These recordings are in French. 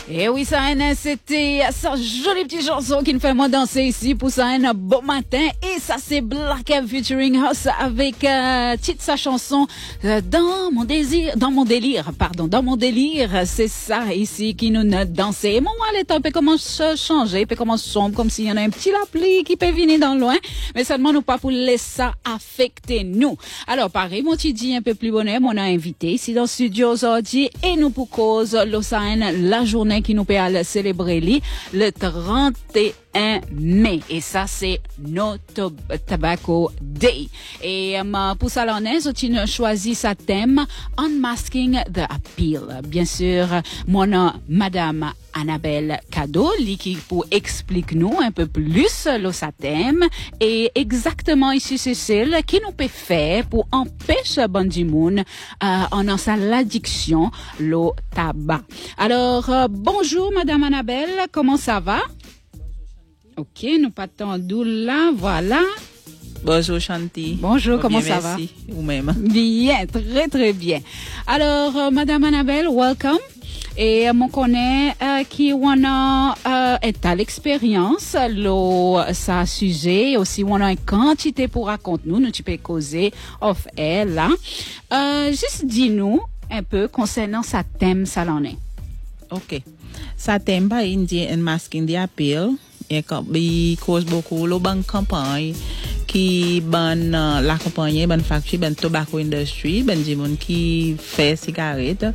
Et oui, ça, c'était sa jolie petite chanson qui nous fait moi danser ici pour ça, un bon matin. Et ça, c'est Black M featuring House avec titre sa chanson dans mon délire. C'est ça ici qui nous a dansé. Et mon le temps peut commencer à changer, peut commencer sombre, comme s'il y en a un petit lapli qui peut venir dans loin. Mais seulement nous pas pour laisser ça affecter nous. Alors, pareil, mon petit dit un peu plus bonheur, on a invité ici dans le studio aujourd'hui et nous pour cause l'Osaine, la journée qui nous peut aller célébrer le 31 mai. Et ça, c'est No Tobacco Day. Et pour ça, l'on est, tu as choisi sa thème Unmasking the Appeal. Bien sûr, mon Madame Annabelle Cadeau, qui pour explique nous un peu plus sa thème et exactement ici c'est celle qui nous peut faire pour empêcher bon du monde en sa l'addiction le tabac. Alors bonjour Madame Annabelle, comment ça va? OK, nous partons d'où là, voilà. Bonjour Chanty. Bonjour, comment bien, ça va? Merci, vous-même. Bien, très très bien. Alors Madame Annabelle, welcome. Et mon connaît qui on a est à l'expérience ça sujet aussi on a une quantité pour raconter nous tu peux causer off air là. Juste dis-nous un peu concernant sa thème ça l'en est. OK. Sa thème ba indien unmasking the appeal et il cause beaucoup le banque campagne qui ban la compagnie ban factory ban tobacco industry ban di monde qui fait cigarette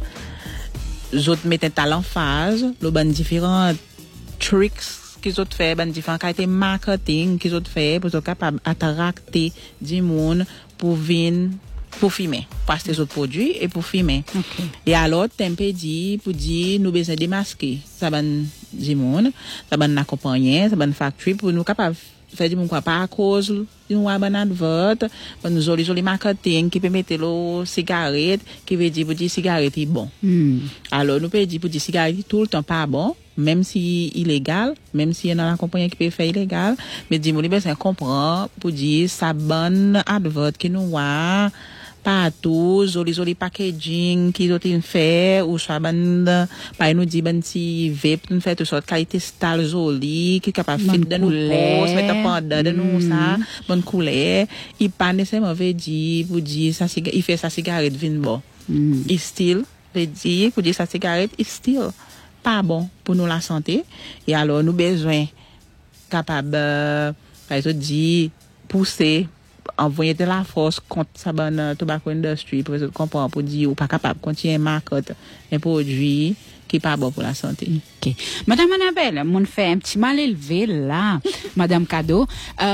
autres mettent à l'emphase le ban différents tricks qu'ils autres fait ban différents qualité marketing qu'ils autres fait pour être capable attracter du monde pour venir pour fumer parce que les autres produits et pour fumer. Okay. Et alors tempe dit pour dire nous besoin démasquer ça ban du monde ça ban accompagner ça ban factory pour nous capable faire du monde quoi pas à cause nous a ban advert pour nous joli marketing qui peut mettre le cigarette qui veut dire pour dire cigarette est bon. Alors nous peut dire pour dire cigarette tout le temps pas bon même si illégal même si y a dans la compagnie qui peut faire illégal mais dis moi besoin comprendre pour dire ça bonne advert qui nous a partout joli packaging qui doit faire ou soit ban par nous dit ban si vape nous fait toute sorte qualité style joli qui capable fit de nous pose mettre pendant de nous ça bonne couleur il pas nécessairement veut dire pour dire ça il fait sa cigarette vin bon il still veut dire pour dire sa cigarette is still pas bon pour nous la santé et alors nous besoin capable par exemple dire pousser envoyer de la force contre sa bonne tobacco industry pour comprendre pour dire ou pas capable continuer market un produit qui est pas bon pour la santé. OK. Madame Annabelle, mon fait un petit mal élevé là. Madame Cadeau,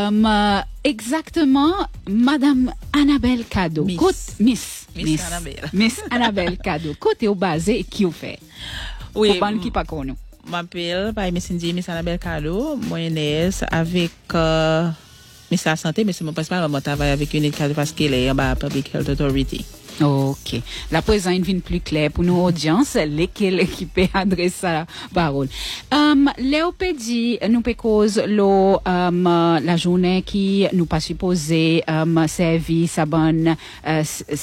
exactement Madame Annabelle Cadeau. Miss Annabelle Cadeau. Côté au basé qui vous fait? Oui, pour qui pas connu. M'appelle par Miss Annabelle Cadeau, moyennaise avec Miss la santé, mais c'est mon principal mon travail avec une école parce qu'elle est en bas Public Health Authority. OK. La présence une vient plus claire pour nos audiences, lesquelles qui peut adresser la parole. Léopédie, nous peut cause la journée qui nous pas supposé servir sa bonne